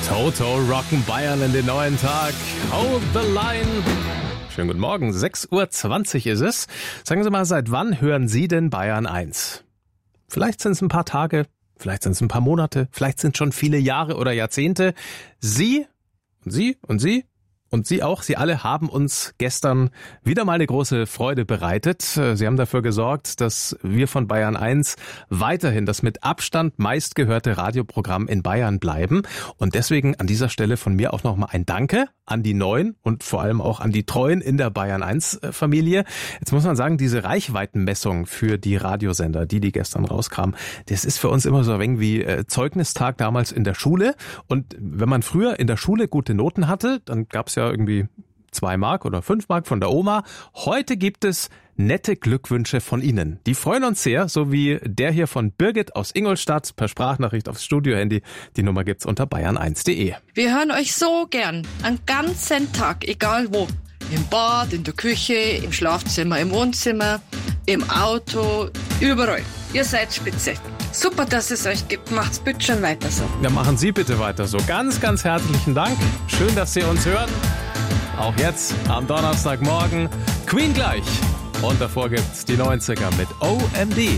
Toto rocken Bayern in den neuen Tag. Hold the line. Schönen guten Morgen, 6:20 Uhr ist es. Sagen Sie mal, seit wann hören Sie denn Bayern 1? Vielleicht sind es ein paar Tage, vielleicht sind es ein paar Monate, vielleicht sind es schon viele Jahre oder Jahrzehnte. Sie und Sie und Sie und Sie auch, Sie alle haben uns gestern wieder mal eine große Freude bereitet. Sie haben dafür gesorgt, dass wir von Bayern 1 weiterhin das mit Abstand meistgehörte Radioprogramm in Bayern bleiben. Und deswegen an dieser Stelle von mir auch nochmal ein Danke an die Neuen und vor allem auch an die Treuen in der Bayern 1 Familie. Jetzt muss man sagen, diese Reichweitenmessung für die Radiosender, die gestern rauskam, das ist für uns immer so ein wenig wie Zeugnistag damals in der Schule. Und wenn man früher in der Schule gute Noten hatte, dann gab es ja irgendwie 2 Mark oder 5 Mark von der Oma. Heute gibt es nette Glückwünsche von Ihnen. Die freuen uns sehr, so wie der hier von Birgit aus Ingolstadt per Sprachnachricht aufs Studiohandy. Die Nummer gibt's unter bayern1.de. Wir hören euch so gern, einen ganzen Tag, egal wo. Im Bad, in der Küche, im Schlafzimmer, im Wohnzimmer, im Auto, überall. Ihr seid spitze. Super, dass es euch gibt. Macht's bitte schon weiter so. Ja, machen Sie bitte weiter so. Ganz, ganz herzlichen Dank. Schön, dass Sie uns hören. Auch jetzt am Donnerstagmorgen Queen gleich. Und davor gibt's die 90er mit OMD.